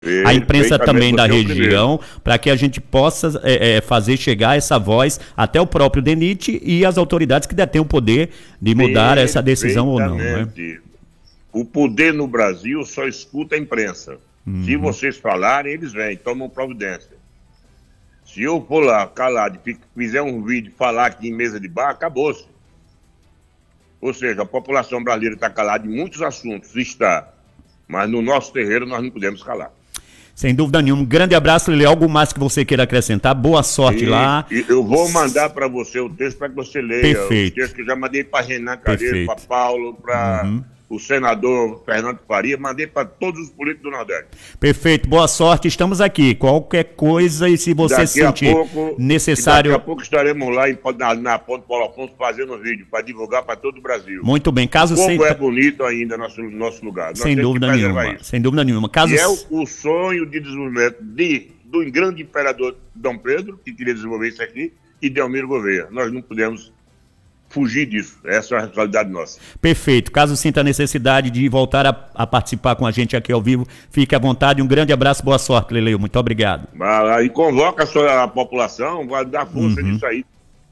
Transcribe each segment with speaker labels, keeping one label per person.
Speaker 1: a imprensa também da
Speaker 2: você é o
Speaker 1: região, para que a gente possa fazer chegar essa voz até o próprio DENIT e as autoridades que detêm o poder de mudar essa decisão ou não, né?
Speaker 2: O poder no Brasil só escuta a imprensa. Se vocês falarem, eles vêm, tomam providência. Se eu for lá, calado, fizer um vídeo, falar aqui em mesa de bar, acabou-se. Ou seja, a população brasileira está calada em muitos assuntos, está. Mas no nosso terreiro nós não podemos calar.
Speaker 1: Sem dúvida nenhuma. Um grande abraço, Lele. Algo mais que você queira acrescentar? Boa sorte lá.
Speaker 2: E eu vou mandar para você o texto para que você leia.
Speaker 1: Perfeito.
Speaker 2: O texto que eu já mandei para Renan Calheiros, para Paulo, para o senador Fernando Faria, mandei para todos os políticos do Nordeste.
Speaker 1: Perfeito. Boa sorte. Estamos aqui. Qualquer coisa, e se você sentir necessário...
Speaker 2: Daqui a pouco estaremos lá na Ponte Paulo Afonso fazendo um vídeo para divulgar para todo o Brasil.
Speaker 1: Muito bem. Caso
Speaker 2: Como é bonito ainda nosso lugar.
Speaker 1: Sem dúvida nenhuma. Sem dúvida nenhuma. Caso...
Speaker 2: E é o sonho de desenvolvimento do grande imperador Dom Pedro, que queria desenvolver isso aqui, e Delmiro Gouveia. Nós não podemos fugir disso. Essa é a responsabilidade nossa.
Speaker 1: Perfeito. Caso sinta a necessidade de voltar a participar com a gente aqui ao vivo, fique à vontade. Um grande abraço, boa sorte, Leleu. Muito obrigado.
Speaker 2: E convoca a população, vai dar força nisso aí.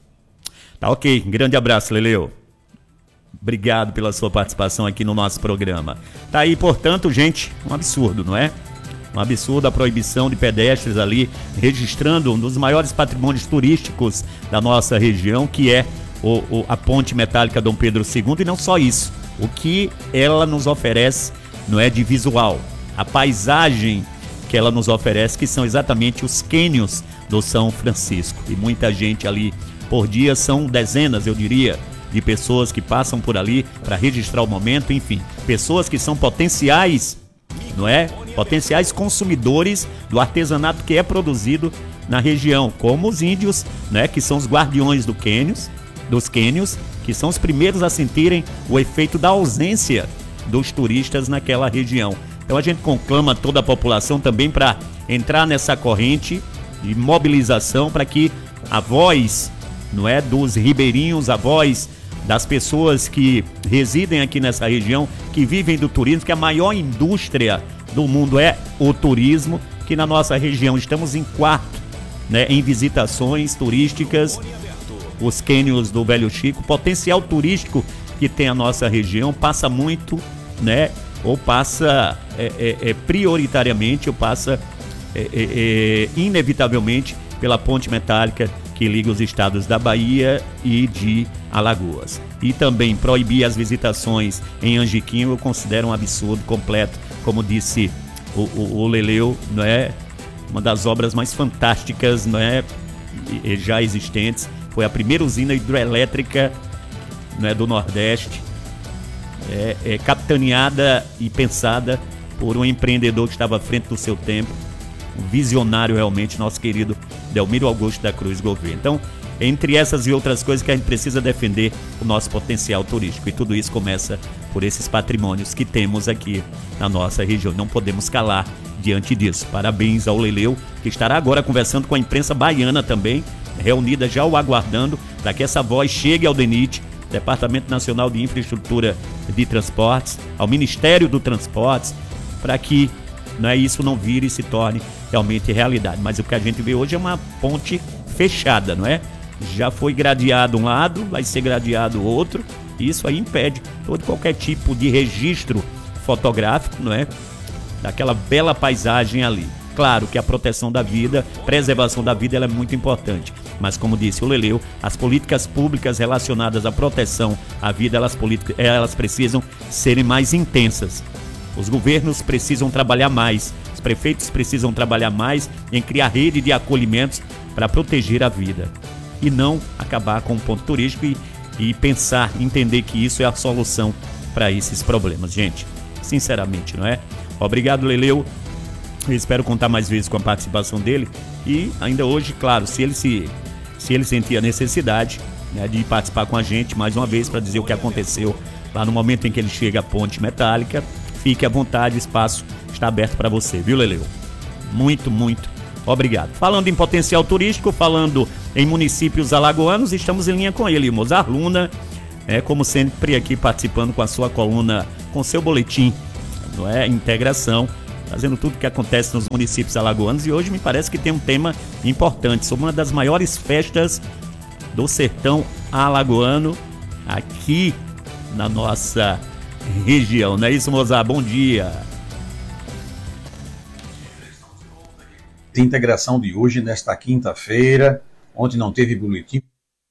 Speaker 1: Tá ok. Grande abraço, Leleu. Obrigado pela sua participação aqui no nosso programa. Tá aí, portanto, gente, um absurdo, não é? Um absurdo a proibição de pedestres ali, registrando um dos maiores patrimônios turísticos da nossa região, que é a Ponte Metálica Dom Pedro II. E não só isso, o que ela nos oferece, não é, de visual, a paisagem que ela nos oferece, que são exatamente os cânions do São Francisco. E muita gente ali por dia, são dezenas, eu diria, de pessoas que passam por ali para registrar o momento, enfim, pessoas que são potenciais, não é? Potenciais consumidores do artesanato que é produzido na região, como os índios, né, que são os guardiões dos cânions, que são os primeiros a sentirem o efeito da ausência dos turistas naquela região. Então a gente conclama toda a população também para entrar nessa corrente de mobilização para que a voz, não é, dos ribeirinhos, a voz das pessoas que residem aqui nessa região, que vivem do turismo, que a maior indústria do mundo é o turismo, que na nossa região estamos em quarto, né, em visitações turísticas, os cânions do Velho Chico. O potencial turístico que tem a nossa região passa muito, né, ou passa prioritariamente, ou passa inevitavelmente pela ponte metálica que liga os estados da Bahia e de Alagoas. E também proibir as visitações em Angiquinho eu considero um absurdo completo, como disse o Leleu, não é? Uma das obras mais fantásticas, não é, já existentes. Foi a primeira usina hidrelétrica, não é, do Nordeste, capitaneada e pensada por um empreendedor que estava à frente do seu tempo, um visionário realmente, nosso querido Delmiro Augusto da Cruz Gouveia. Então, entre essas e outras coisas que a gente precisa defender o nosso potencial turístico, e tudo isso começa por esses patrimônios que temos aqui na nossa região. Não podemos calar diante disso. Parabéns ao Leleu, que estará agora conversando com a imprensa baiana também, reunida já o aguardando, para que essa voz chegue ao DENIT, Departamento Nacional de Infraestrutura de Transportes, ao Ministério do Transportes, para que, não é, isso não vire e se torne realmente realidade. Mas o que a gente vê hoje é uma ponte fechada, não é? Já foi gradeado um lado, vai ser gradeado outro, e isso aí impede todo qualquer tipo de registro fotográfico, não é, daquela bela paisagem ali. Claro que a proteção da vida, preservação da vida, ela é muito importante. Mas, como disse o Leleu, as políticas públicas relacionadas à proteção à vida, elas precisam serem mais intensas. Os governos precisam trabalhar mais, os prefeitos precisam trabalhar mais em criar rede de acolhimentos para proteger a vida. E não acabar com o ponto turístico e pensar, entender que isso é a solução para esses problemas. Gente, sinceramente, não é? Obrigado, Leleu. Eu espero contar mais vezes com a participação dele. E ainda hoje, claro, se ele sentir a necessidade, né, de participar com a gente mais uma vez para dizer o que aconteceu lá no momento em que ele chega à ponte metálica, fique à vontade, o espaço está aberto para você, viu, Leleu? Muito, muito obrigado. Falando em potencial turístico, falando em municípios alagoanos, estamos em linha com ele, Mozart Luna, como sempre aqui participando com a sua coluna, com seu boletim, não é? Integração, trazendo tudo que acontece nos municípios alagoanos. E hoje me parece que tem um tema importante sobre uma das maiores festas do sertão alagoano aqui na nossa região. Não é isso, Mozart? Bom dia.
Speaker 3: De integração de hoje, nesta quinta-feira, onde não teve boletim.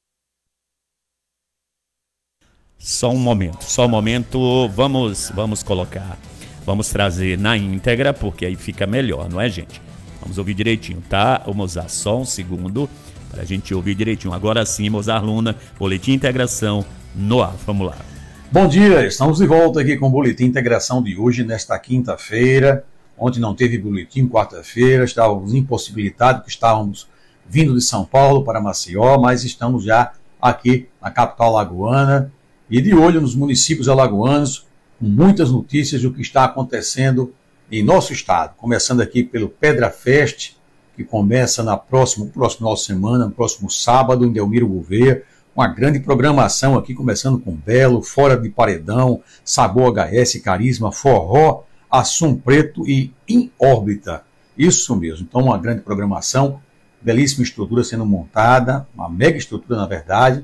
Speaker 1: Só um momento, vamos colocar, vamos trazer na íntegra, porque aí fica melhor, não é, gente? Vamos ouvir direitinho, tá? Ô, Mozart, só um segundo para a gente ouvir direitinho. Agora sim, Mozart Luna, Boletim Integração no ar, vamos lá.
Speaker 3: Bom dia, estamos de volta aqui com o Boletim Integração de hoje, nesta quinta-feira. Ontem não teve boletim, quarta-feira, estávamos impossibilitados, que estávamos vindo de São Paulo para Maceió, mas estamos já aqui na capital alagoana e de olho nos municípios alagoanos, com muitas notícias do que está acontecendo em nosso estado. Começando aqui pelo Pedra Fest, que começa na próxima semana, no próximo sábado, em Delmiro Gouveia, uma grande programação aqui, começando com Belo, Fora de Paredão, Sabor HS, Carisma, Forró, Assum Preto e Em Órbita. Isso mesmo. Então, uma grande programação, belíssima estrutura sendo montada, uma mega estrutura, na verdade.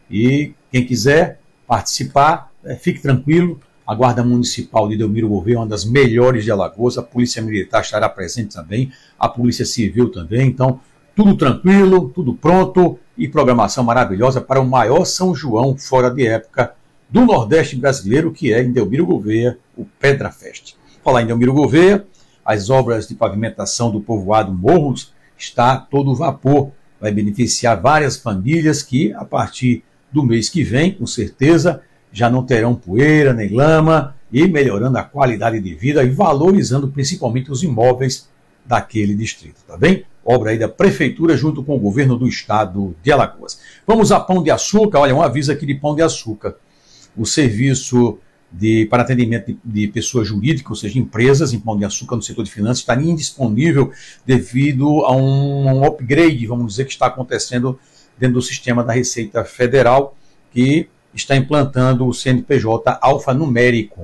Speaker 3: E quem quiser participar, fique tranquilo. A Guarda Municipal de Delmiro Gouveia é uma das melhores de Alagoas. A Polícia Militar estará presente também, a Polícia Civil também. Então, tudo tranquilo, tudo pronto e programação maravilhosa para o maior São João fora de época do Nordeste brasileiro, que é em Delmiro Gouveia, o Pedra Fest. Falar em Delmiro Gouveia, as obras de pavimentação do povoado Morros está todo vapor. Vai beneficiar várias famílias que, a partir do mês que vem, com certeza, já não terão poeira nem lama e melhorando a qualidade de vida e valorizando principalmente os imóveis daquele distrito, tá bem? Obra aí da Prefeitura junto com o governo do estado de Alagoas. Vamos a Pão de Açúcar. Olha, um aviso aqui de Pão de Açúcar. O serviço para atendimento de pessoas jurídicas, ou seja, empresas em Pão de Açúcar no setor de finanças, está indisponível devido a um upgrade, vamos dizer, que está acontecendo dentro do sistema da Receita Federal, que está implantando o CNPJ alfanumérico.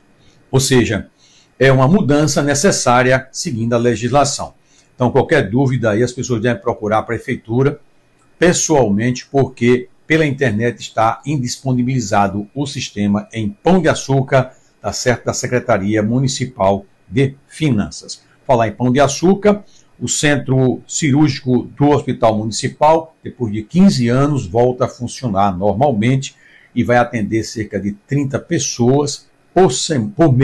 Speaker 3: Ou seja, é uma mudança necessária seguindo a legislação. Então, qualquer dúvida aí, as pessoas devem procurar a Prefeitura pessoalmente, porque pela internet está indisponibilizado o sistema em Pão de Açúcar, tá certo, da Secretaria Municipal de Finanças. Falar em Pão de Açúcar, o Centro Cirúrgico do Hospital Municipal, depois de 15 anos, volta a funcionar normalmente e vai atender cerca de 30 pessoas por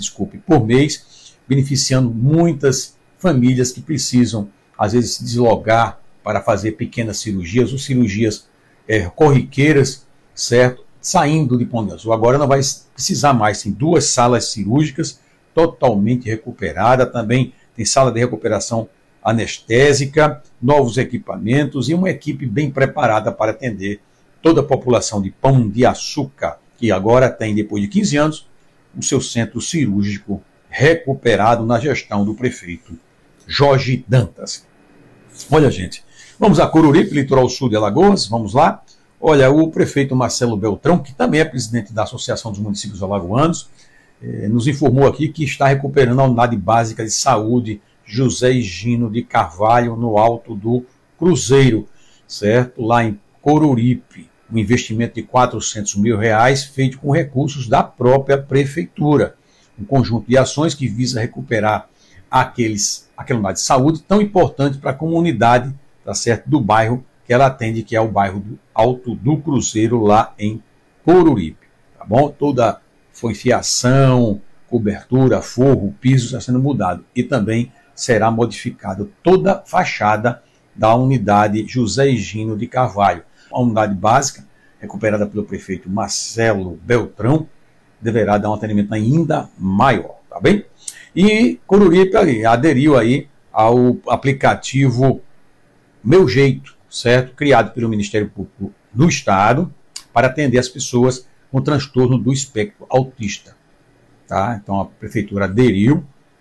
Speaker 3: mês, beneficiando muitas famílias que precisam, às vezes, se deslocar para fazer pequenas cirurgias ou cirurgias corriqueiras, certo? Saindo de Pão de Açúcar. Agora não vai precisar mais, tem 2 salas cirúrgicas totalmente recuperadas, também tem sala de recuperação anestésica, novos equipamentos e uma equipe bem preparada para atender toda a população de Pão de Açúcar, que agora tem, depois de 15 anos, o seu centro cirúrgico recuperado na gestão do prefeito Jorge Dantas. Olha, gente, vamos a Coruripe, litoral sul de Alagoas, vamos lá. Olha, o prefeito Marcelo Beltrão, que também é presidente da Associação dos Municípios Alagoanos, nos informou aqui que está recuperando a unidade básica de saúde José Higino de Carvalho, no Alto do Cruzeiro, certo? Lá em Coruripe, um investimento de R$400 mil, feito com recursos da própria prefeitura. Um conjunto de ações que visa recuperar aquela unidade de saúde tão importante para a comunidade, tá certo, do bairro que ela atende, que é o bairro do Alto do Cruzeiro, lá em Coruripe. Tá bom? Toda foi fiação, cobertura, forro, piso está sendo mudado. E também será modificado toda a fachada da unidade José Higino de Carvalho. A unidade básica, recuperada pelo prefeito Marcelo Beltrão, deverá dar um atendimento ainda maior, tá bem? E Coruripe aderiu aí ao aplicativo Meu Jeito, certo? Criado pelo Ministério Público do Estado para atender as pessoas com transtorno do espectro autista, tá? Então a prefeitura aderiu,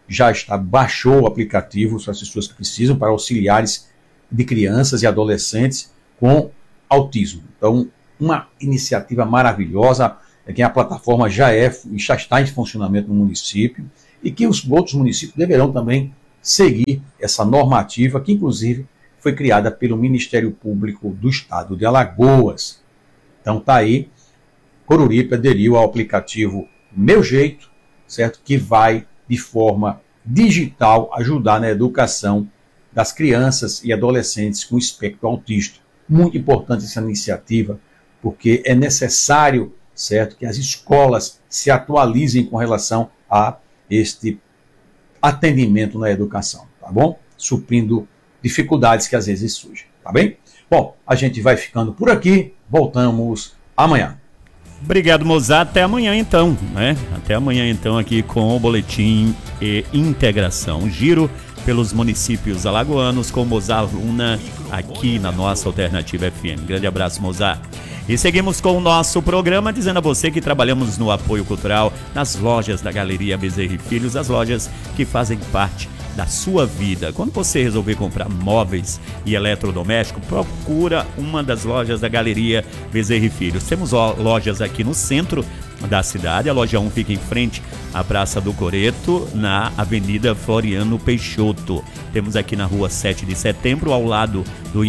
Speaker 3: baixou o aplicativo para as pessoas que precisam, para auxiliares de crianças e adolescentes com autismo. Então, uma iniciativa maravilhosa, que a plataforma já está em funcionamento no município. e que os outros municípios deverão também seguir essa normativa, que inclusive foi criada pelo Ministério Público do Estado de Alagoas. Então tá aí, Coruripe aderiu ao aplicativo Meu Jeito, certo? Que vai, de forma digital, ajudar na educação das crianças e adolescentes com espectro autista. Muito importante essa iniciativa, porque é necessário, certo, que as escolas se atualizem com relação a este atendimento na educação, tá bom? Suprindo dificuldades que às vezes surgem, tá bem? Bom, a gente vai ficando por aqui, voltamos amanhã.
Speaker 1: Obrigado, Mozart. Até amanhã então, né? Até amanhã então aqui com o Boletim e Integração. Giro pelos municípios alagoanos com Mozart Luna aqui na nossa Alternativa FM. Grande abraço, Mozart. E seguimos com o nosso programa, dizendo a você que trabalhamos no apoio cultural nas lojas da Galeria Bezerra e Filhos, as lojas que fazem parte da sua vida. Quando você resolver comprar móveis e eletrodomésticos, procura uma das lojas da Galeria Bezerra e Filhos. Temos lojas aqui no centro da cidade. A loja 1 fica em frente à Praça do Coreto, na Avenida Floriano Peixoto. Temos aqui na Rua 7 de Setembro, ao lado do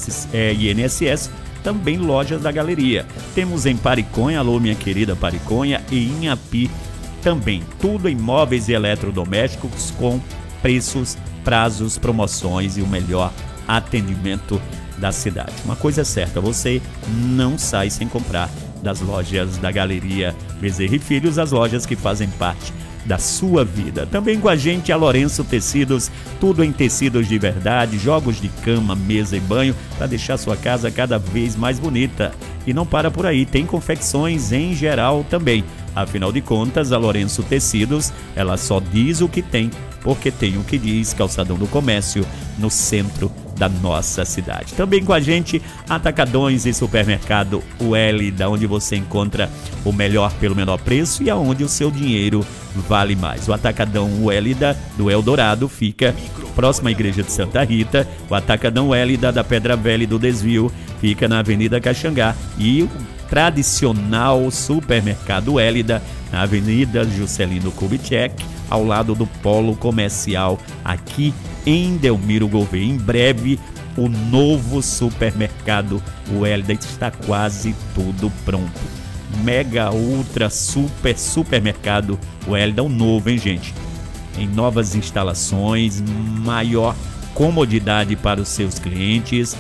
Speaker 1: INSS, também lojas da Galeria. Temos em Pariconha, alô minha querida Pariconha, e em Api também. Tudo em móveis e eletrodomésticos com preços, prazos, promoções e o melhor atendimento da cidade. Uma coisa é certa, você não sai sem comprar das lojas da Galeria Bezerra e Filhos, as lojas que fazem parte da sua vida. Também com a gente a Lourenço Tecidos, tudo em tecidos de verdade, jogos de cama, mesa e banho, para deixar sua casa cada vez mais bonita. E não para por aí, tem confecções em geral também. Afinal de contas, a Lourenço Tecidos, ela só diz o que tem, porque tem o que diz. Calçadão do Comércio, no centro da nossa cidade. Também com a gente, Atacadões e Supermercado Uélida, onde você encontra o melhor pelo menor preço e aonde o seu dinheiro vale mais. O Atacadão Uélida do Eldorado fica próximo à Igreja de Santa Rita. O Atacadão Uélida da Pedra Velha e do Desvio fica na Avenida Caxangá. E o tradicional Supermercado Uélida na Avenida Juscelino Kubitschek, ao lado do Polo Comercial aqui em Delmiro Gouveia. Em breve, o novo supermercado Uélida está quase tudo pronto. Mega, ultra, supermercado Uélida, o novo, hein, gente? Em novas instalações, maior comodidade para os seus clientes,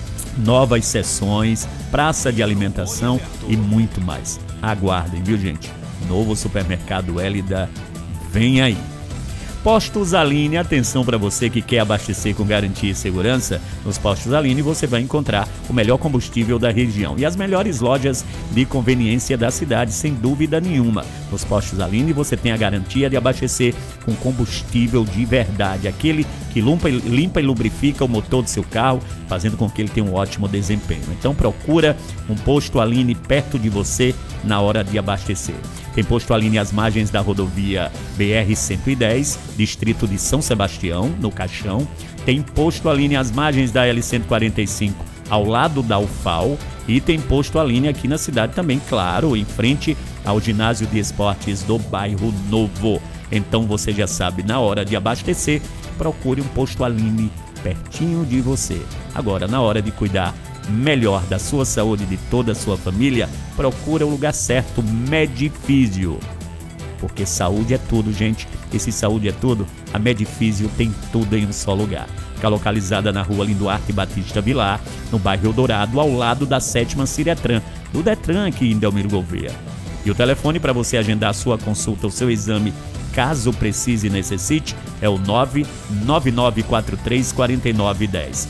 Speaker 1: novas seções, praça de alimentação e muito mais. Aguardem, viu, gente? Novo supermercado Uélida vem aí. Postos Aline, atenção para você que quer abastecer com garantia e segurança. Nos Postos Aline você vai encontrar o melhor combustível da região e as melhores lojas de conveniência da cidade, sem dúvida nenhuma. Nos Postos Aline você tem a garantia de abastecer com combustível de verdade, aquele que limpa e lubrifica o motor do seu carro, fazendo com que ele tenha um ótimo desempenho. Então procura um Posto Aline perto de você na hora de abastecer. Tem Posto Aline às margens da rodovia BR-110, distrito de São Sebastião, no Caixão. Tem Posto Aline às margens da L-145, ao lado da UFAL. E tem Posto Aline aqui na cidade também, claro, em frente ao ginásio de esportes do Bairro Novo. Então você já sabe, na hora de abastecer, procure um Posto Aline pertinho de você. Agora, na hora de cuidar melhor da sua saúde e de toda a sua família, procura o lugar certo, Medifísio. Porque saúde é tudo, gente. E se saúde é tudo, a Medifísio tem tudo em um só lugar. Fica localizada na rua Linduarte Batista Vilar, no bairro Eldorado, ao lado da 7ª Ciretran, do Detran aqui em Delmiro Gouveia. E o telefone para você agendar a sua consulta, o seu exame, caso precise e necessite, é o 999434910.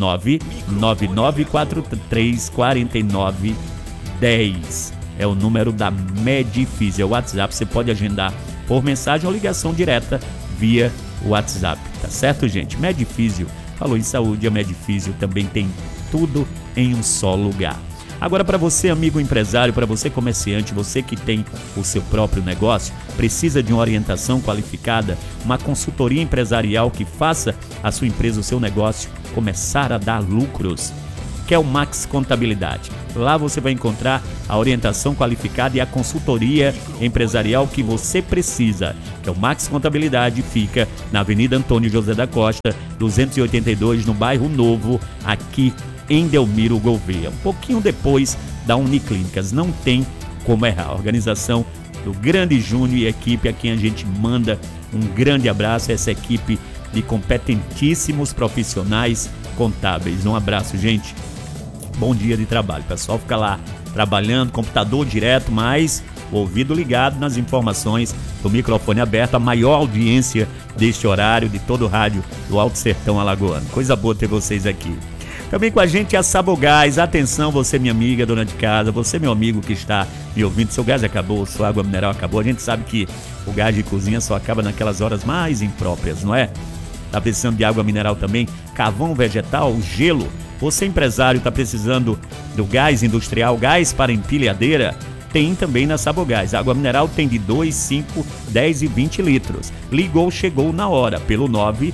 Speaker 1: 999434910. É o número da Medifísio. É o WhatsApp, você pode agendar por mensagem ou ligação direta via WhatsApp. Tá certo, gente? Medifísio. Falou em saúde, a Medifísio também tem tudo em um só lugar. Agora, para você, amigo empresário, para você comerciante, você que tem o seu próprio negócio, precisa de uma orientação qualificada, uma consultoria empresarial que faça a sua empresa, o seu negócio, começar a dar lucros. Kelmax Contabilidade. Lá você vai encontrar a orientação qualificada e a consultoria empresarial que você precisa. Kelmax Contabilidade fica na Avenida Antônio José da Costa, 282, no bairro Novo, aqui em Delmiro Gouveia. Um pouquinho depois da Uniclínicas. Não tem como errar. A organização do Grande Júnior e equipe a quem a gente manda um grande abraço. Essa equipe de competentíssimos profissionais contábeis. Um abraço, gente. Bom dia de trabalho. O pessoal fica lá trabalhando, computador direto, mas o ouvido ligado nas informações, do microfone aberto, a maior audiência deste horário de todo o rádio do Alto Sertão Alagoano. Coisa boa ter vocês aqui. Também com a gente a Sabogás. Atenção, você minha amiga, dona de casa, você meu amigo que está me ouvindo, seu gás acabou, sua água mineral acabou. A gente sabe que o gás de cozinha só acaba naquelas horas mais impróprias, não é? Tá precisando de água mineral também, carvão vegetal, gelo. Você empresário está precisando do gás industrial, gás para empilhadeira? Tem também na Sabogás. A água mineral tem de 2, 5, 10 e 20 litros. Ligou, chegou na hora, pelo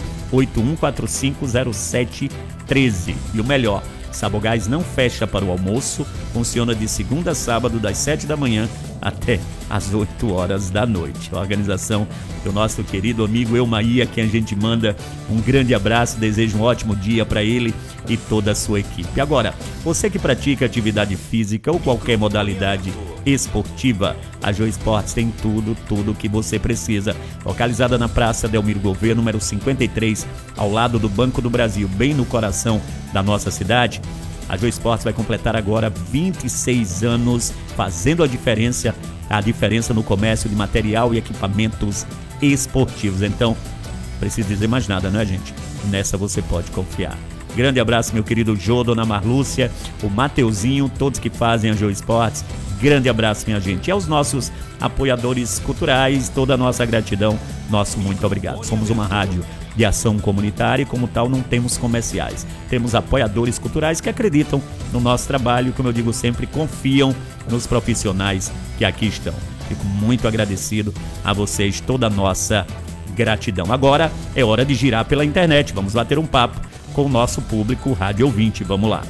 Speaker 1: 981450713. E o melhor, Sabogás não fecha para o almoço, funciona de segunda a sábado, das 7 da manhã até às 8 horas da noite. A organização do nosso querido amigo Elmaí, a quem a gente manda um grande abraço, desejo um ótimo dia para ele e toda a sua equipe. Agora, você que pratica atividade física ou qualquer modalidade esportiva, a Joy Esportes tem tudo que você precisa. Localizada na Praça Delmiro Gouveia, número 53, ao lado do Banco do Brasil, bem no coração da nossa cidade. A Joy Esportes vai completar agora 26 anos fazendo a diferença no comércio de material e equipamentos esportivos. Então, não preciso dizer mais nada, não é, gente? Nessa você pode confiar. Grande abraço, meu querido Jô, dona Marlúcia, o Mateuzinho, todos que fazem a Joy Esportes. Grande abraço, minha gente. E aos nossos apoiadores culturais, toda a nossa gratidão, nosso muito obrigado. Somos uma rádio de ação comunitária e, como tal, não temos comerciais. Temos apoiadores culturais que acreditam no nosso trabalho, como eu digo sempre, confiam nos profissionais que aqui estão. Fico muito agradecido a vocês, toda a nossa gratidão. Agora é hora de girar pela internet. Vamos bater um papo com o nosso público rádio ouvinte. Vamos lá.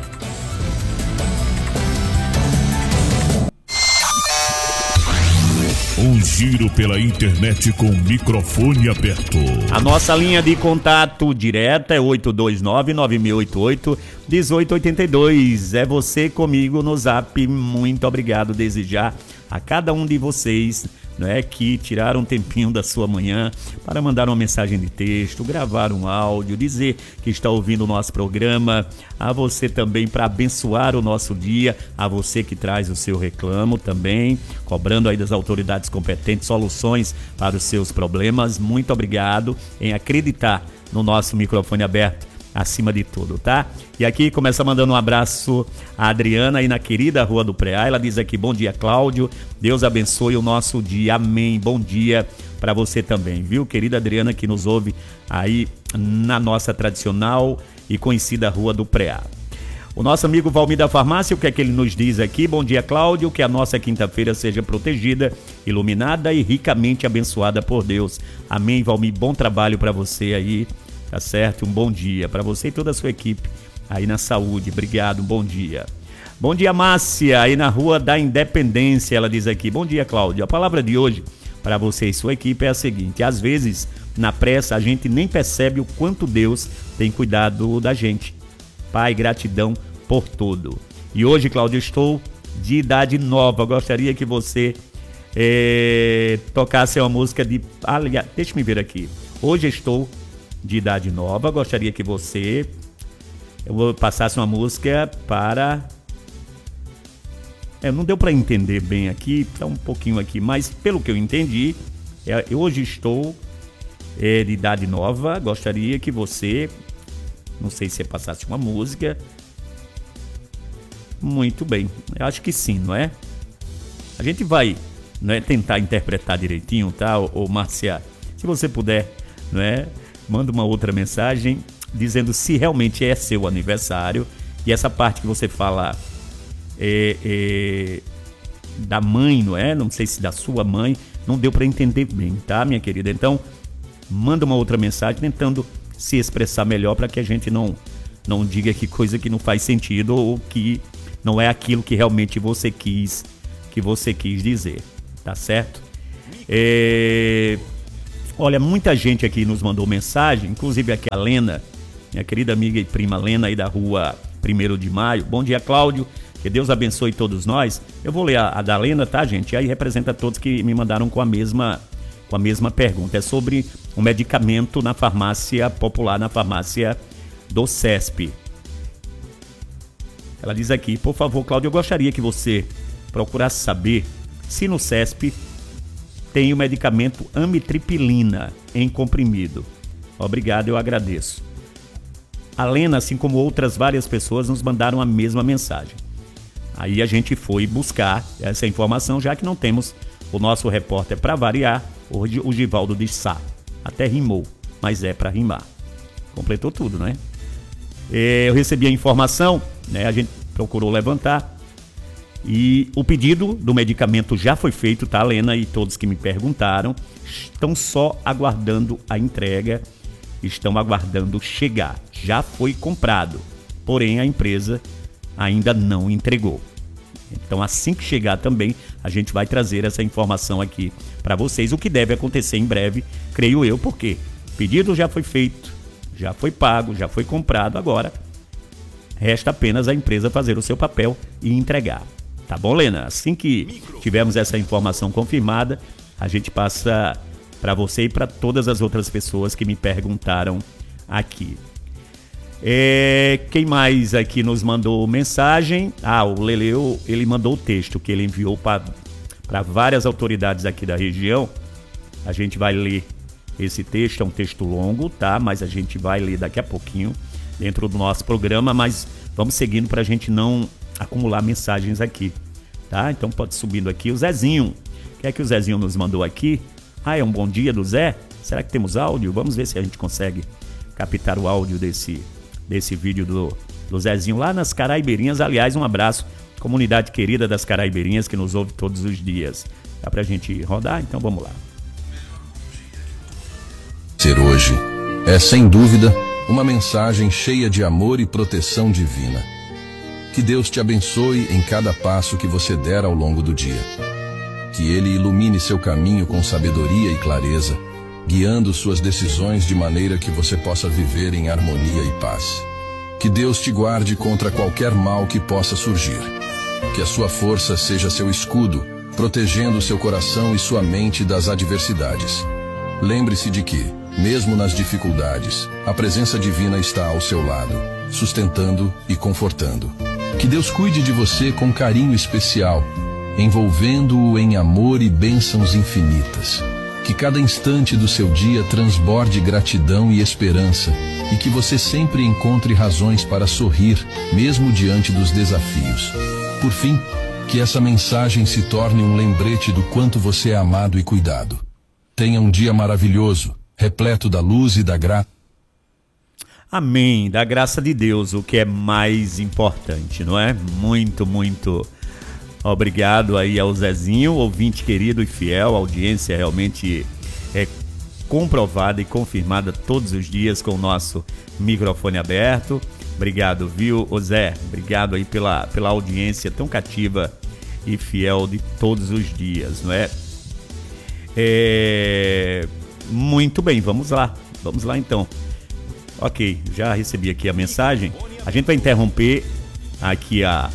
Speaker 4: Um giro pela internet com microfone aberto.
Speaker 1: A nossa linha de contato direta é 829-9688-1882. É você comigo no Zap. Muito obrigado. Desejar a cada um de vocês, né, que tiraram um tempinho da sua manhã para mandar uma mensagem de texto, gravar um áudio, dizer que está ouvindo o nosso programa, a você também para abençoar o nosso dia, a você que traz o seu reclamo também, cobrando aí das autoridades competentes soluções para os seus problemas. Muito obrigado em acreditar no nosso microfone aberto acima de tudo, tá? E aqui começa mandando um abraço a Adriana aí na querida Rua do Preá. Ela diz aqui: bom dia, Cláudio, Deus abençoe o nosso dia, amém. Bom dia para você também, viu, querida Adriana, que nos ouve aí na nossa tradicional e conhecida Rua do Preá. O nosso amigo Valmir da Farmácia, o que é que ele nos diz aqui? Bom dia, Cláudio, que a nossa quinta-feira seja protegida, iluminada e ricamente abençoada por Deus. Amém, Valmir, bom trabalho para você aí. Tá certo? Um bom dia para você e toda a sua equipe aí na saúde. Obrigado, um bom dia. Bom dia, Márcia, aí na Rua da Independência. Ela diz aqui: bom dia, Cláudio. A palavra de hoje para você e sua equipe é a seguinte: às vezes, na pressa, a gente nem percebe o quanto Deus tem cuidado da gente. Pai, gratidão por tudo. E hoje, Cláudio, estou de idade nova. Gostaria que você tocasse uma música de... Aliás, deixa me ver aqui. Hoje estou de idade nova, gostaria que você passasse uma música para... não deu para entender bem aqui, tá um pouquinho aqui, mas pelo que eu entendi, hoje estou de idade nova, gostaria que você, não sei se passasse uma música. Muito bem, eu acho que sim, não é? A gente vai, não é, tentar interpretar direitinho, tá, ô Márcia? Se você puder, não é? Manda uma outra mensagem dizendo se realmente é seu aniversário. E essa parte que você fala da mãe, não é? Não sei se da sua mãe, não deu para entender bem, tá, minha querida? Então, manda uma outra mensagem tentando se expressar melhor para que a gente não Não diga que coisa que não faz sentido ou que não é aquilo que realmente você quis dizer, tá certo? Olha, muita gente aqui nos mandou mensagem, inclusive aqui a Lena, minha querida amiga e prima Lena aí da rua 1º de Maio. Bom dia, Cláudio, que Deus abençoe todos nós. Eu vou ler a da Lena, tá, gente? E aí representa todos que me mandaram com a mesma pergunta. É sobre um medicamento na farmácia popular, na farmácia do CESP. Ela diz aqui: por favor, Cláudio, eu gostaria que você procurasse saber se no CESP tem o medicamento amitriptilina em comprimido. Obrigado, eu agradeço. A Lena, assim como outras várias pessoas, nos mandaram a mesma mensagem. Aí a gente foi buscar essa informação, já que não temos o nosso repórter para variar, hoje o Givaldo de Sá. Até rimou, mas é para rimar. Completou tudo, né? Eu recebi a informação, né? A gente procurou levantar e o pedido do medicamento já foi feito, tá, Lena? E todos que me perguntaram estão só aguardando a entrega, estão aguardando chegar. Já foi comprado, porém a empresa ainda não entregou. Então, assim que chegar também, a gente vai trazer essa informação aqui para vocês, o que deve acontecer em breve, creio eu, porque o pedido já foi feito, já foi pago, já foi comprado, agora resta apenas a empresa fazer o seu papel e entregar. Tá bom, Lena? Assim que tivermos essa informação confirmada, a gente passa para você e para todas as outras pessoas que me perguntaram aqui. Quem mais aqui nos mandou mensagem? O Leleu, ele mandou o texto que ele enviou para várias autoridades aqui da região. A gente vai ler esse texto, é um texto longo, tá? Mas a gente vai ler daqui a pouquinho dentro do nosso programa, mas vamos seguindo para a gente não acumular mensagens aqui, tá? Então pode subindo aqui. O Zezinho, o que é que o Zezinho nos mandou aqui? É um bom dia do Zé? Será que temos áudio? Vamos ver se a gente consegue captar o áudio desse vídeo do Zezinho lá nas Caraibeirinhas. Aliás, um abraço, comunidade querida das Caraibeirinhas que nos ouve todos os dias. Dá pra gente rodar? Então vamos lá.
Speaker 5: Ser hoje é, sem dúvida, uma mensagem cheia de amor e proteção divina. Que Deus te abençoe em cada passo que você der ao longo do dia. Que Ele ilumine seu caminho com sabedoria e clareza, guiando suas decisões de maneira que você possa viver em harmonia e paz. Que Deus te guarde contra qualquer mal que possa surgir. Que a sua força seja seu escudo, protegendo seu coração e sua mente das adversidades. Lembre-se de que, mesmo nas dificuldades, a presença divina está ao seu lado, sustentando e confortando. Que Deus cuide de você com carinho especial, envolvendo-o em amor e bênçãos infinitas. Que cada instante do seu dia transborde gratidão e esperança, e que você sempre encontre razões para sorrir, mesmo diante dos desafios. Por fim, que essa mensagem se torne um lembrete do quanto você é amado e cuidado. Tenha um dia maravilhoso, repleto da luz e da graça.
Speaker 1: Amém, da graça de Deus, o que é mais importante, não é? Muito, muito obrigado aí ao Zezinho, ouvinte querido e fiel, a audiência realmente é comprovada e confirmada todos os dias com o nosso microfone aberto. Obrigado, viu, Zé? Obrigado aí pela audiência tão cativa e fiel de todos os dias, não é? Muito bem, vamos lá então. Ok, já recebi aqui a mensagem. A gente vai interromper aqui a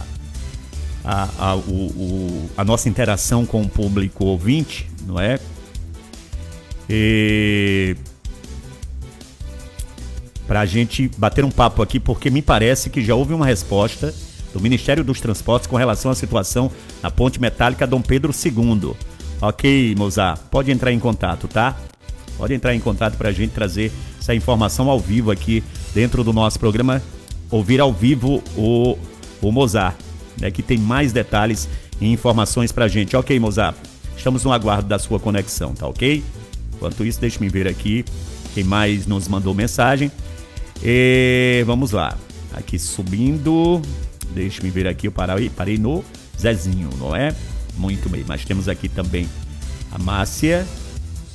Speaker 1: nossa interação com o público ouvinte, não é? Para a gente bater um papo aqui, porque me parece que já houve uma resposta do Ministério dos Transportes com relação à situação na Ponte Metálica Dom Pedro II. Ok, Mozart, pode entrar em contato, tá? Pode entrar em contato para a gente trazer essa informação ao vivo aqui dentro do nosso programa, ouvir ao vivo o Mozart, né, que tem mais detalhes e informações para a gente. Ok, Mozart, estamos no aguardo da sua conexão, tá ok? Enquanto isso, deixa-me ver aqui quem mais nos mandou mensagem. Vamos lá, aqui subindo, deixa-me ver aqui, eu parei no Zezinho, não é? Muito bem, mas temos aqui também a Márcia.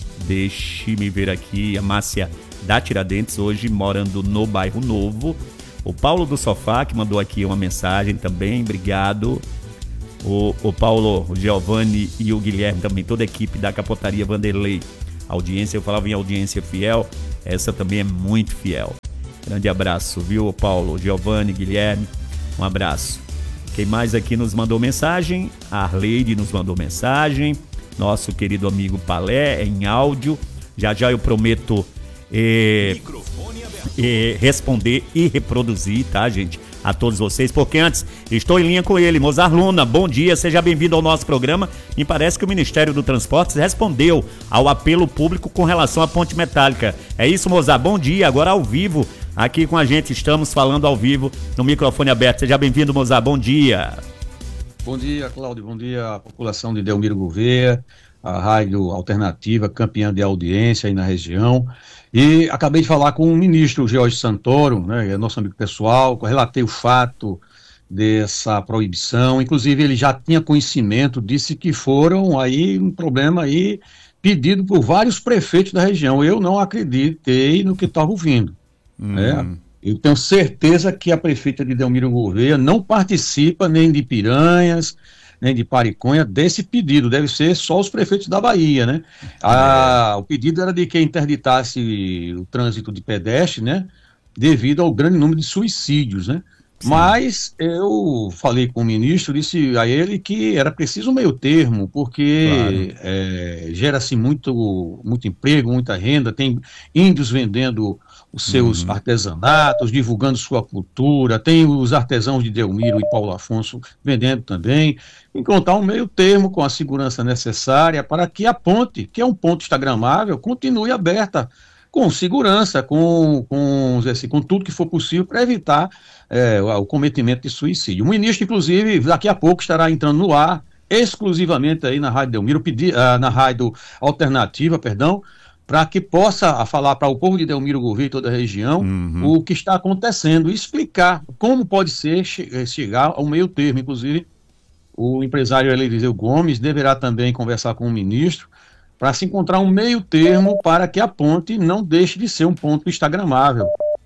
Speaker 1: Deixe-me ver aqui, a Márcia da Tiradentes, hoje morando no Bairro Novo. O Paulo do Sofá, que mandou aqui uma mensagem também, obrigado. O Paulo, o Giovanni e o Guilherme também, toda a equipe da Capotaria Vanderlei. Audiência, eu falava em audiência fiel, essa também é muito fiel. Grande abraço, viu, Paulo, Giovanni, Guilherme, um abraço. Quem mais aqui nos mandou mensagem? A Arleide nos mandou mensagem. Nosso querido amigo Palé, em áudio. Já já eu prometo responder e reproduzir, tá, gente? A todos vocês, porque antes estou em linha com ele, Mozart Luna, bom dia, seja bem-vindo ao nosso programa. Me parece que o Ministério do Transportes respondeu ao apelo público com relação à ponte metálica. É isso, Mozart, bom dia, agora ao vivo, aqui com a gente, estamos falando ao vivo, no microfone aberto. Seja bem-vindo, Mozart, bom dia.
Speaker 3: Bom dia, Cláudio, bom dia à população de Delmiro Gouveia, a rádio alternativa, campeã de audiência aí na região. E acabei de falar com o ministro Jorge Santoro, né, é nosso amigo pessoal, relatei o fato dessa proibição, inclusive ele já tinha conhecimento, disse que foram aí um problema aí pedido por vários prefeitos da região. Eu não acreditei no que estava ouvindo, né? Eu tenho certeza que a prefeita de Delmiro Gouveia não participa nem de Piranhas, nem de Pariconha desse pedido, deve ser só os prefeitos da Bahia, né? O pedido era de que interditasse o trânsito de pedestre, né? Devido ao grande número de suicídios, né? Sim. Mas eu falei com o ministro, disse a ele que era preciso um meio termo, porque gera-se muito emprego, muita renda, tem índios vendendo os seus artesanatos, divulgando sua cultura, tem os artesãos de Delmiro e Paulo Afonso vendendo também, encontrar um meio termo com a segurança necessária para que a ponte, que é um ponto instagramável, continue aberta com segurança, com tudo que for possível para evitar o cometimento de suicídio. O ministro, inclusive, daqui a pouco estará entrando no ar, exclusivamente aí na Rádio Delmiro, na Rádio Alternativa, para que possa falar para o povo de Delmiro Gouveia e toda a região o que está acontecendo e explicar como pode ser chegar ao meio termo. Inclusive, o empresário Eliseu Gomes deverá também conversar com o ministro para se encontrar um meio termo para que a ponte não deixe de ser um ponto instagramável.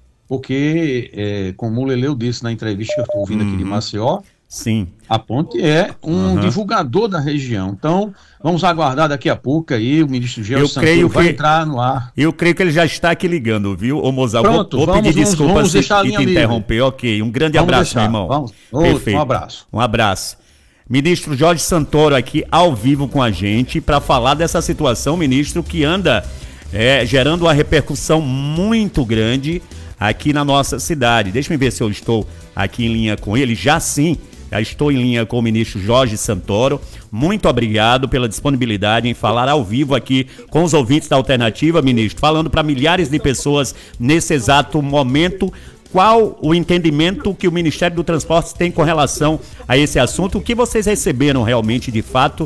Speaker 3: Porque, como o Leleu disse na entrevista que eu estou ouvindo aqui de Maceió,
Speaker 1: sim,
Speaker 3: a ponte é um divulgador da região. Então, vamos aguardar daqui a pouco aí, o ministro Jorge Santoro vai entrar no ar.
Speaker 1: Eu creio que ele já está aqui ligando, viu, ô Mozart?
Speaker 3: Pronto,
Speaker 1: vou pedir desculpas se te interromper. Ok, um grande abraço, meu irmão.
Speaker 3: Perfeito. Um abraço.
Speaker 1: Um abraço. Ministro Jorge Santoro aqui ao vivo com a gente para falar dessa situação, ministro, que anda gerando uma repercussão muito grande aqui na nossa cidade. Deixa eu ver se eu estou aqui em linha com ele. Já estou em linha com o ministro Jorge Santoro. Muito obrigado pela disponibilidade em falar ao vivo aqui com os ouvintes da Alternativa, ministro, falando para milhares de pessoas nesse exato momento. Qual o entendimento que o Ministério do Transportes tem com relação a esse assunto? O que vocês receberam realmente, de fato,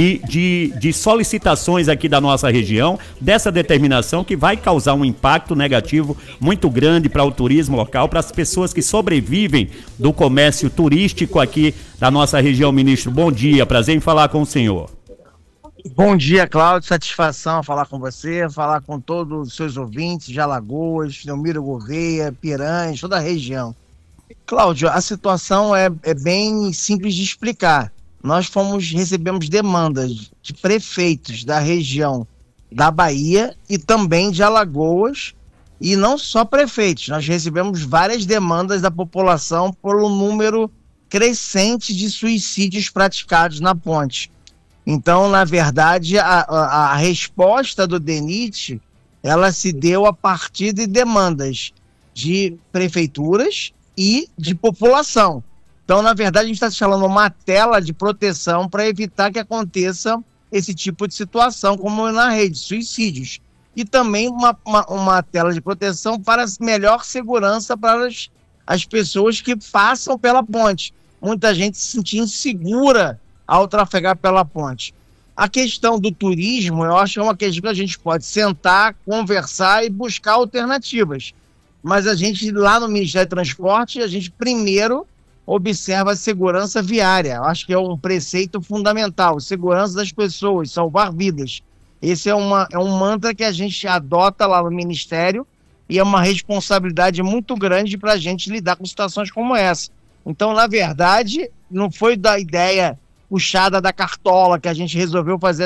Speaker 1: de solicitações aqui da nossa região, dessa determinação que vai causar um impacto negativo muito grande para o turismo local, para as pessoas que sobrevivem do comércio turístico aqui da nossa região, ministro? Bom dia, prazer em falar com o senhor.
Speaker 6: Bom dia, Cláudio, satisfação falar com você, falar com todos os seus ouvintes de Alagoas, Delmiro Gouveia, Piranhas, toda a região. Cláudio, a situação é bem simples de explicar. Nós recebemos demandas de prefeitos da região da Bahia e também de Alagoas, e não só prefeitos, nós recebemos várias demandas da população pelo número crescente de suicídios praticados na ponte. Então, na verdade, a resposta do DENIT, ela se deu a partir de demandas de prefeituras e de população. Então, na verdade, a gente está instalando uma tela de proteção para evitar que aconteça esse tipo de situação, como na rede, suicídios. E também uma tela de proteção para melhor segurança para as pessoas que passam pela ponte. Muita gente se sentir insegura ao trafegar pela ponte. A questão do turismo, eu acho que é uma questão que a gente pode sentar, conversar e buscar alternativas. Mas a gente, lá no Ministério do Transporte, a gente primeiro observa a segurança viária. Eu acho que é um preceito fundamental, segurança das pessoas, salvar vidas. Esse é um mantra que a gente adota lá no Ministério e é uma responsabilidade muito grande para a gente lidar com situações como essa. Então, na verdade, não foi da ideia puxada da cartola que a gente resolveu fazer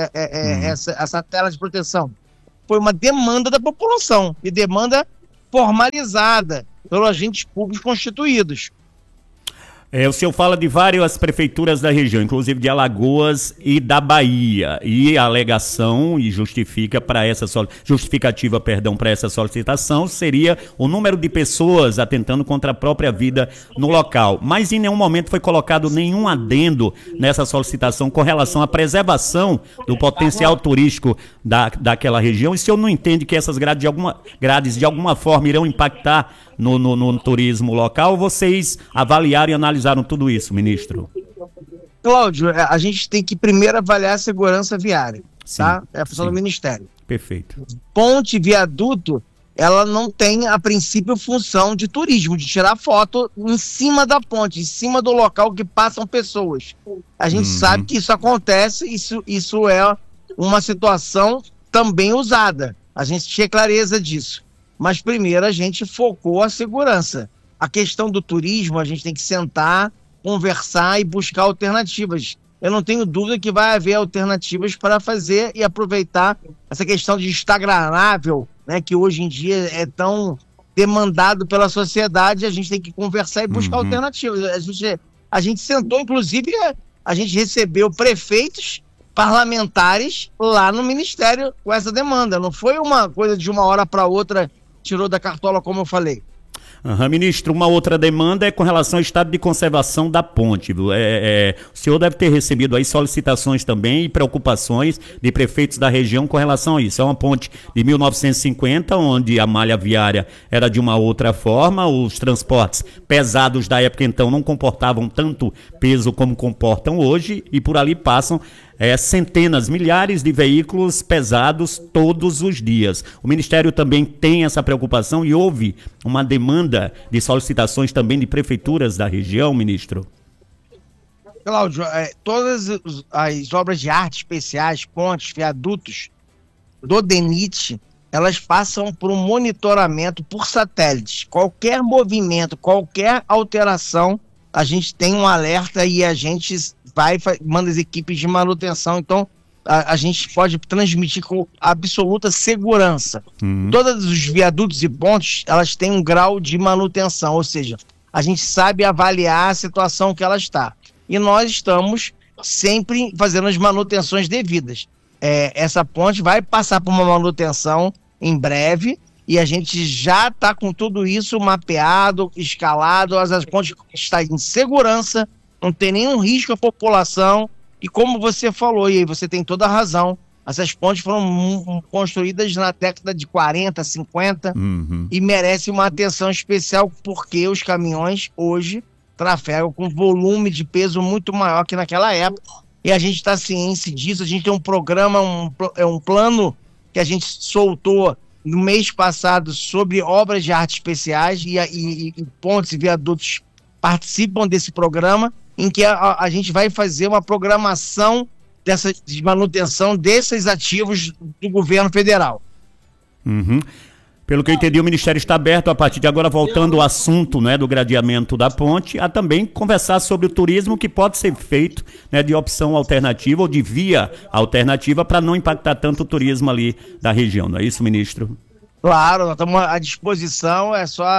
Speaker 6: essa tela de proteção. Foi uma demanda da população, e demanda formalizada pelos agentes públicos constituídos.
Speaker 1: O senhor fala de várias prefeituras da região, inclusive de Alagoas e da Bahia, e a alegação e justificativa para essa solicitação seria o número de pessoas atentando contra a própria vida no local. Mas em nenhum momento foi colocado nenhum adendo nessa solicitação com relação à preservação do potencial turístico daquela região. E o senhor não entende que essas grades de alguma forma irão impactar no turismo local? Vocês avaliaram e analisaram tudo isso, ministro?
Speaker 6: Cláudio, a gente tem que primeiro avaliar a segurança viária, tá? É a função do Ministério.
Speaker 1: Perfeito.
Speaker 6: Ponte, viaduto, ela não tem, a princípio, função de turismo, de tirar foto em cima da ponte, em cima do local que passam pessoas. A gente sabe que isso acontece, isso é uma situação também usada. A gente tinha clareza disso. Mas primeiro a gente focou a segurança. A questão do turismo, a gente tem que sentar, conversar e buscar alternativas. Eu não tenho dúvida que vai haver alternativas para fazer e aproveitar essa questão de instagramável, né, que hoje em dia é tão demandado pela sociedade. A gente tem que conversar e buscar alternativas. A gente sentou, inclusive, a gente recebeu prefeitos, parlamentares lá no Ministério com essa demanda. Não foi uma coisa de uma hora para outra, tirou da cartola, como eu falei.
Speaker 1: Ministro, uma outra demanda é com relação ao estado de conservação da ponte. O senhor deve ter recebido aí solicitações também e preocupações de prefeitos da região com relação a isso. É uma ponte de 1950, onde a malha viária era de uma outra forma, os transportes pesados da época então não comportavam tanto peso como comportam hoje, e por ali passam centenas, milhares de veículos pesados todos os dias. O Ministério também tem essa preocupação e houve uma demanda de solicitações também de prefeituras da região, ministro?
Speaker 6: Cláudio, todas as obras de arte especiais, pontes, viadutos do DENIT, elas passam por um monitoramento por satélites. Qualquer movimento, qualquer alteração, a gente tem um alerta e a gente manda as equipes de manutenção. Então a gente pode transmitir com absoluta segurança. Todos os viadutos e pontes, elas têm um grau de manutenção, ou seja, a gente sabe avaliar a situação que ela está, e nós estamos sempre fazendo as manutenções devidas. Essa ponte vai passar por uma manutenção em breve, e a gente já está com tudo isso mapeado, escalado. As pontes estão em segurança, não tem nenhum risco à população. E como você falou, e aí você tem toda a razão, essas pontes foram construídas na década de 40, 50, e merecem uma atenção especial, porque os caminhões hoje trafegam com volume de peso muito maior que naquela época. E a gente está ciente disso. A gente tem um programa, um plano que a gente soltou no mês passado sobre obras de arte especiais, e pontes e viadutos participam desse programa, em que a gente vai fazer uma programação de manutenção desses ativos do governo federal. Pelo que eu entendi, o Ministério está aberto a partir de agora, voltando ao assunto, né, do gradeamento da ponte, a também conversar sobre o turismo que pode ser feito, né, de opção alternativa ou de via alternativa para não impactar tanto o turismo ali da região. Não é isso, ministro? Claro, nós estamos à disposição. É só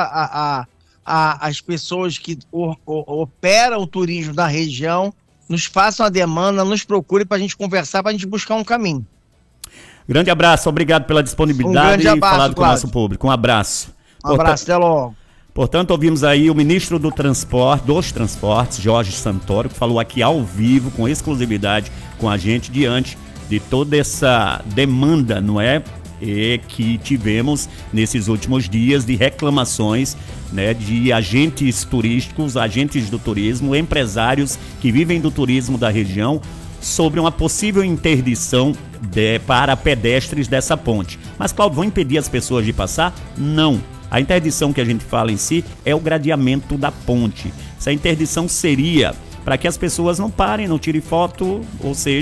Speaker 6: as pessoas que operam o turismo da região nos façam a demanda, nos procurem para a gente conversar, para a gente buscar um caminho. Grande abraço, obrigado pela disponibilidade e falado com o nosso público. Um abraço. Um abraço, até logo. Portanto, ouvimos aí o ministro dos Transportes, Jorge Santoro, que falou aqui ao vivo, com exclusividade com a gente, diante de toda essa demanda, não é? Que tivemos nesses últimos dias de reclamações, né, de agentes turísticos, agentes do turismo, empresários que vivem do turismo da região, sobre uma possível interdição para pedestres dessa ponte. Mas, Cláudio, vão impedir as pessoas de passar? Não. A interdição que a gente fala em si é o gradeamento da ponte. Essa interdição seria para que as pessoas não parem, não tirem foto, ou seja,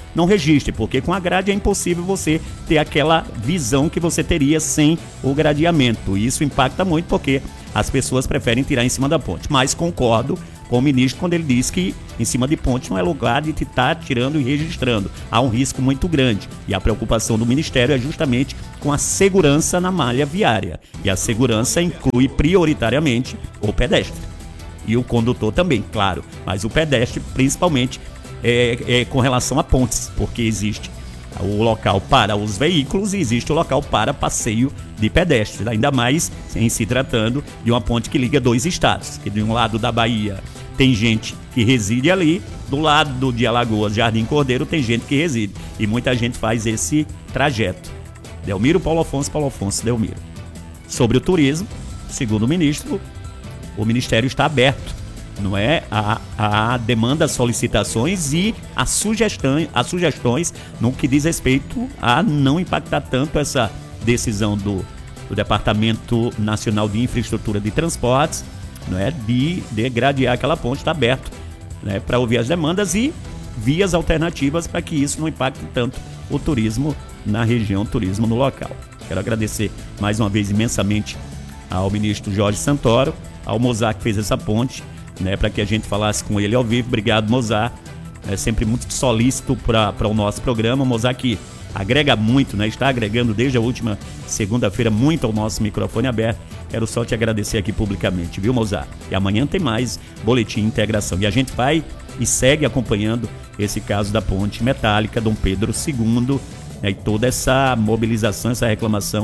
Speaker 1: não registre, porque com a grade é impossível você ter aquela visão que você teria sem o gradeamento. E isso impacta muito porque as pessoas preferem tirar em cima da ponte. Mas concordo com o ministro quando ele diz que em cima de ponte não é lugar de estar tirando e registrando. Há um risco muito grande. E a preocupação do Ministério é justamente com a segurança na malha viária. E a segurança inclui prioritariamente o pedestre. E o condutor também, claro. Mas o pedestre, principalmente, com relação a pontes, porque existe o local para os veículos e existe o local para passeio de pedestres, ainda mais em se tratando de uma ponte que liga 2 estados, que de um lado da Bahia tem gente que reside ali, do lado de Alagoas, Jardim Cordeiro, tem gente que reside, e muita gente faz esse trajeto. Delmiro, Paulo Afonso, Delmiro. Sobre o turismo, segundo o ministro, o Ministério está aberto, não é, a demanda, solicitações e a sugestões no que diz respeito a não impactar tanto essa decisão do Departamento Nacional de Infraestrutura de Transportes, não é, de gradear aquela ponte. Está aberto, né, para ouvir as demandas e vias alternativas para que isso não impacte tanto o turismo na região, o turismo no local. Quero agradecer mais uma vez imensamente ao ministro Jorge Santoro, ao Mozart que fez essa ponte, né, para que a gente falasse com ele ao vivo. Obrigado, Mozart. É sempre muito solícito para o nosso programa. Mozart que agrega muito, né, está agregando desde a última segunda-feira muito ao nosso microfone aberto. Quero só te agradecer aqui publicamente, viu, Mozart? E amanhã tem mais Boletim Integração. E a gente vai e segue acompanhando esse caso da ponte metálica Dom Pedro II, né, e toda essa mobilização, essa reclamação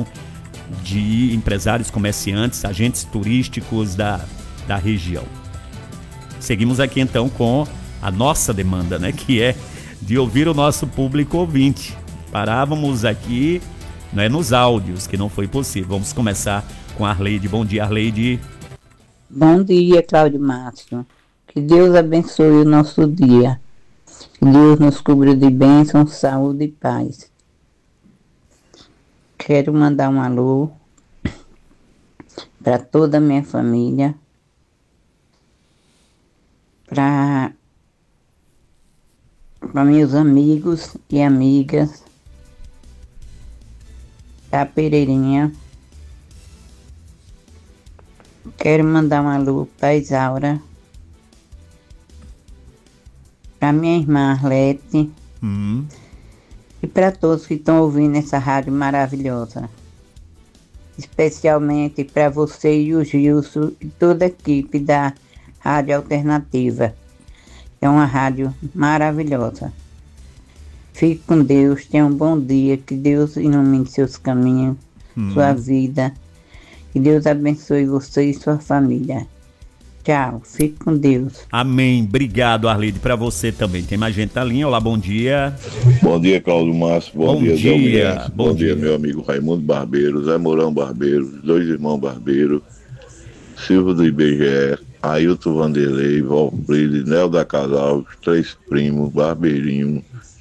Speaker 1: de empresários, comerciantes, agentes turísticos da região. Seguimos aqui então com a nossa demanda, né, que é de ouvir o nosso público ouvinte. Parávamos aqui, né, nos áudios, que não foi possível. Vamos começar com a Arleide. Bom dia, Arleide.
Speaker 7: Bom dia, Cláudio Márcio. Que Deus abençoe o nosso dia. Que Deus nos cubra de bênção, saúde e paz. Quero mandar um alô para toda a minha família, para meus amigos e amigas da Pereirinha. Quero mandar um alô para Isaura, para minha irmã Arlete e para todos que estão ouvindo essa rádio maravilhosa. Especialmente para você e o Gilson e toda a equipe da Rádio Alternativa. É uma rádio maravilhosa. Fique com Deus, tenha um bom dia, que Deus ilumine seus caminhos, sua vida. Que Deus abençoe você e sua família. Tchau, fique com Deus.
Speaker 1: Amém, obrigado, Arleide, para você também. Tem mais gente na linha, olá, bom dia.
Speaker 8: Bom dia, Cláudio Márcio, bom dia, Delmiro. Bom dia, meu amigo Raimundo Barbeiro, Zé Mourão Barbeiro, 2 irmãos Barbeiro, Silvio do IBGE, Ailton Vanderlei, Valfride, Nel da Casal, os 3 primos, Barbeirinho,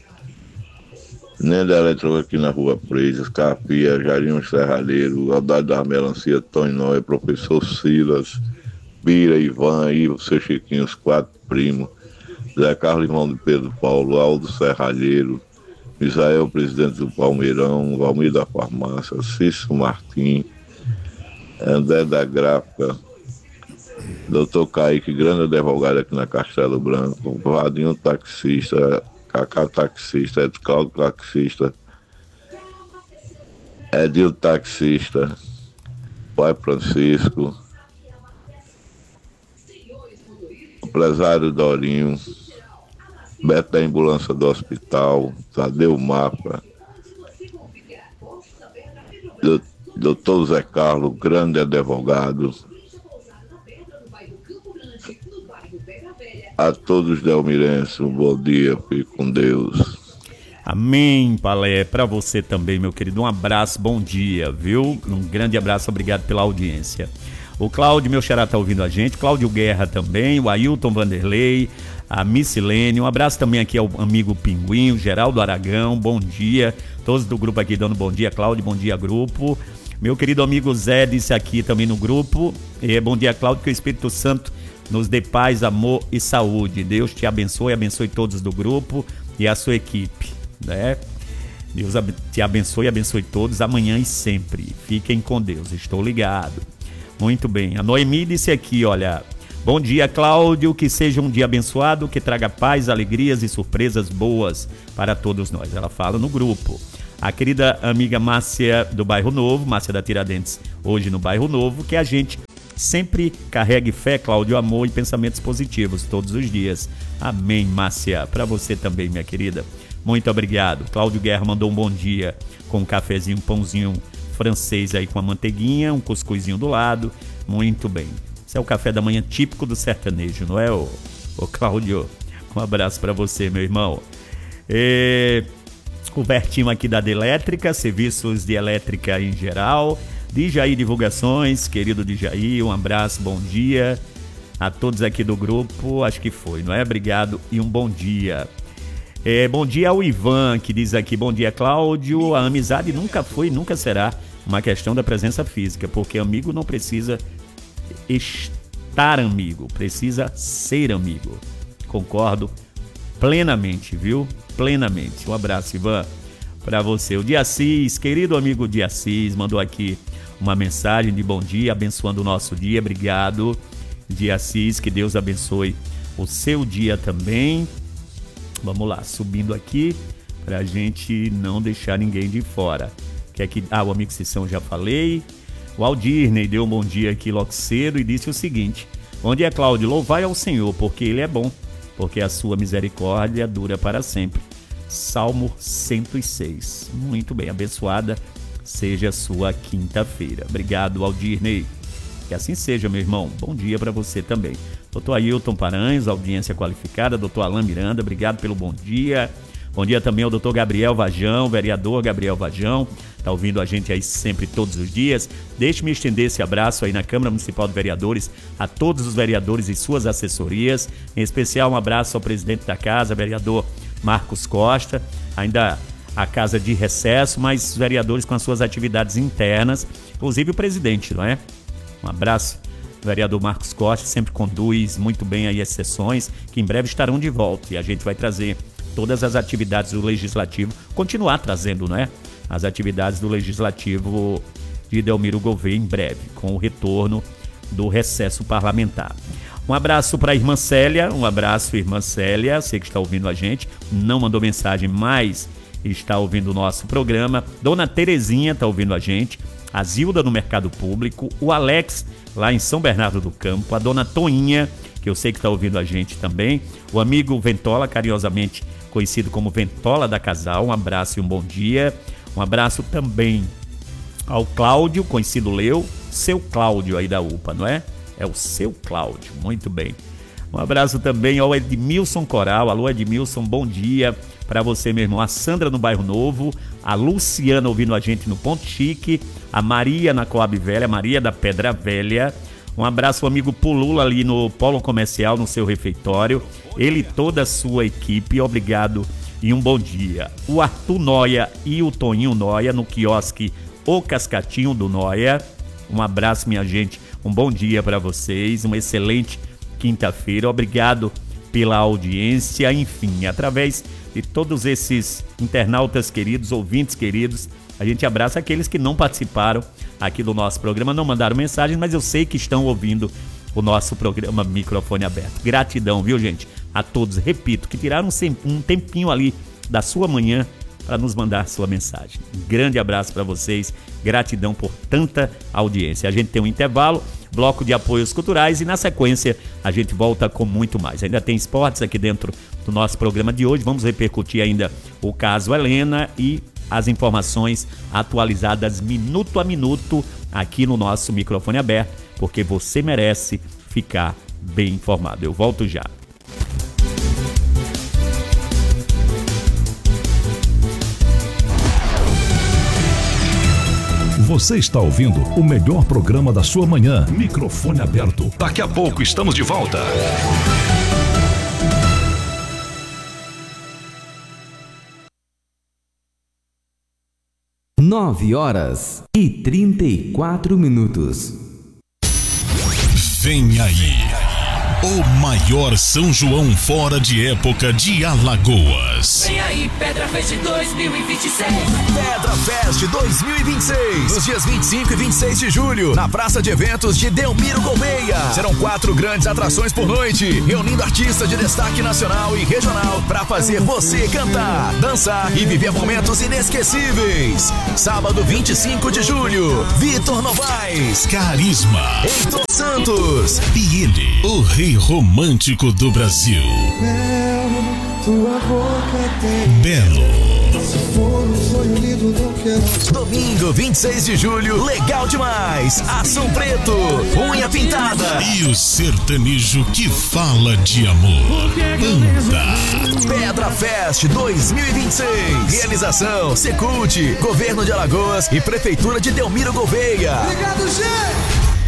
Speaker 8: Nenda Eletrônica aqui na Rua Presas, Capia, Jairinho Serralheiro, Aldade da Melancia, Tony Noé, Professor Silas, Bira, Ivan e o seu Chiquinho, os 4 primos, Zé Carlos, irmão de Pedro Paulo, Aldo Serralheiro, Misael, presidente do Palmeirão, Valmir da Farmácia, Cícero Martim, André da Gráfica, Dr. Kaique, grande advogado aqui na Castelo Branco, Vadinho taxista, Cacá taxista, Ed Cláudio taxista, Edil taxista, Pai Francisco, empresário Dorinho, Beto da ambulância do hospital, Tadeu Mapa, Dr. Zé Carlos, grande advogado, a todos delmirenses, um bom dia, fique com Deus.
Speaker 1: Amém, Palé, para você também, meu querido, um abraço, bom dia, viu? Um grande abraço, obrigado pela audiência. O Cláudio, meu xará, tá ouvindo a gente, Cláudio Guerra também, o Ailton Vanderlei, a Missilene, um abraço também aqui ao amigo Pinguim, o Geraldo Aragão, bom dia, todos do grupo aqui dando bom dia, Cláudio, bom dia, grupo. Meu querido amigo Zé disse aqui também no grupo, bom dia, Cláudio, que o Espírito Santo nos dê paz, amor e saúde. Deus te abençoe, abençoe todos do grupo e a sua equipe. né? Deus te abençoe e abençoe todos, amanhã e sempre. Fiquem com Deus, estou ligado. Muito bem, a Noemi disse aqui, olha... Bom dia, Cláudio, que seja um dia abençoado, que traga paz, alegrias e surpresas boas para todos nós. Ela fala no grupo. A querida amiga Márcia do Bairro Novo, Márcia da Tiradentes, hoje no Bairro Novo, que a gente sempre carregue fé, Cláudio, amor e pensamentos positivos todos os dias. Amém, Márcia. Para você também, minha querida. Muito obrigado. Cláudio Guerra mandou um bom dia com um cafezinho, um pãozinho francês aí com a manteiguinha, um cuscuzinho do lado. Muito bem. Esse é o café da manhã típico do sertanejo, não é, ô Cláudio? Um abraço para você, meu irmão. O Bertinho aqui da Elétrica, serviços de elétrica em geral. Djaí Divulgações, querido Djaí, um abraço, bom dia. A todos aqui do grupo, acho que foi, não é? Obrigado e um bom dia. Bom dia ao Ivan, que diz aqui, bom dia, Cláudio. A amizade nunca foi e nunca será uma questão da presença física, porque amigo não precisa estar amigo, precisa ser amigo. Concordo plenamente, viu? Plenamente. Um abraço, Ivan, para você. O Diassis, querido amigo Diassis, mandou aqui uma mensagem de bom dia, abençoando o nosso dia. Obrigado, Diassis, que Deus abençoe o seu dia também. Vamos lá, subindo aqui pra gente não deixar ninguém de fora. O amigo Cissão já falei. O Aldirney deu um bom dia aqui logo cedo e disse o seguinte: bom dia, Cláudio, louvai ao Senhor, porque Ele é bom, porque a sua misericórdia dura para sempre. Salmo 106. Muito bem, abençoada seja a sua quinta-feira. Obrigado, Aldirney. Que assim seja, meu irmão. Bom dia para você também. Dr. Ailton Paranhos, audiência qualificada. Dr. Alain Miranda, obrigado pelo bom dia. Bom dia também ao Dr. Gabriel Vajão, vereador Gabriel Vajão. Está ouvindo a gente aí sempre, todos os dias. Deixe-me estender esse abraço aí na Câmara Municipal de Vereadores, a todos os vereadores e suas assessorias. Em especial, um abraço ao presidente da casa, vereador Marcos Costa. Ainda a casa de recesso, mas os vereadores com as suas atividades internas, inclusive o presidente, não é? Um abraço, vereador Marcos Costa, sempre conduz muito bem aí as sessões, que em breve estarão de volta. E a gente vai trazer todas as atividades do Legislativo, continuar trazendo, não é? As atividades do Legislativo de Delmiro Gouveia em breve, com o retorno do recesso parlamentar. Um abraço para a irmã Célia, um abraço, irmã Célia, sei que está ouvindo a gente, não mandou mensagem, mas está ouvindo o nosso programa. Dona Terezinha está ouvindo a gente, a Zilda no Mercado Público, o Alex lá em São Bernardo do Campo, a Dona Toinha, que eu sei que está ouvindo a gente também, o amigo Ventola, carinhosamente conhecido como Ventola da Casal, um abraço e um bom dia. Um abraço também ao Cláudio, conhecido Leu, seu Cláudio aí da UPA, não é? É o seu Cláudio, muito bem. Um abraço também ao Edmilson Coral. Alô, Edmilson, bom dia para você, meu irmão. A Sandra no Bairro Novo, a Luciana ouvindo a gente no Ponto Chique, a Maria na Coab Velha, a Maria da Pedra Velha. Um abraço ao amigo Pulula ali no Polo Comercial, no seu refeitório. Ele e toda a sua equipe, obrigado e um bom dia. O Arthur Noia e o Toninho Noia no quiosque O Cascatinho do Noia. Um abraço, minha gente. Um bom dia para vocês. Uma excelente quinta-feira. Obrigado pela audiência. Enfim, através de todos esses internautas queridos, ouvintes queridos, a gente abraça aqueles que não participaram aqui do nosso programa, não mandaram mensagem, mas eu sei que estão ouvindo o nosso programa Microfone Aberto. Gratidão, viu, gente? A todos, repito, que tiraram um tempinho ali da sua manhã para nos mandar sua mensagem. Um grande abraço para vocês, gratidão por tanta audiência. A gente tem um intervalo, bloco de apoios culturais e na sequência a gente volta com muito mais. Ainda tem esportes aqui dentro do nosso programa de hoje, vamos repercutir ainda o caso Helena e as informações atualizadas minuto a minuto aqui no nosso Microfone Aberto, porque você merece ficar bem informado. Eu volto já.
Speaker 4: Você está ouvindo o melhor programa da sua manhã. Microfone Aberto. Daqui a pouco estamos de volta.
Speaker 9: Nove horas e 34 minutos.
Speaker 4: Vem aí.
Speaker 10: O maior São João fora de época de Alagoas.
Speaker 11: Vem aí, Pedra Fest 2026.
Speaker 12: Pedra Fest 2026. Nos dias 25 e 26 de julho, na Praça de Eventos de Delmiro Gouveia. Serão 4 grandes atrações por noite, reunindo artistas de destaque nacional e regional para fazer você cantar, dançar e viver momentos inesquecíveis. Sábado 25 de julho, Vitor Novaes,
Speaker 10: Carisma,
Speaker 12: Heitor Santos
Speaker 10: e ele, o rei romântico do Brasil.
Speaker 13: Belo, tua boca tem
Speaker 10: Belo.
Speaker 13: Se for um sonho lindo, não quero.
Speaker 12: Domingo 26 de julho, legal demais. Ação Preto, Unha Pintada
Speaker 10: E o sertanejo que fala de amor. Anda.
Speaker 12: Pedra Fest 2026. Realização Secult, Governo de Alagoas e Prefeitura de Delmiro Gouveia.
Speaker 13: Obrigado, gente!